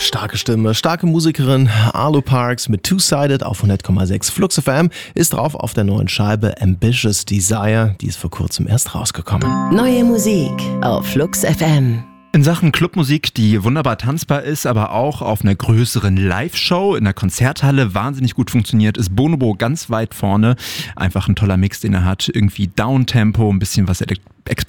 Starke Stimme, starke Musikerin. Arlo Parks mit Two-Sided auf 100,6 Flux FM ist drauf auf der neuen Scheibe Ambitious Desire. Die ist vor kurzem erst rausgekommen. Neue Musik auf Flux FM. In Sachen Clubmusik, die wunderbar tanzbar ist, aber auch auf einer größeren Live-Show in der Konzerthalle wahnsinnig gut funktioniert, ist Bonobo ganz weit vorne. Einfach ein toller Mix, den er hat. Irgendwie Downtempo, ein bisschen was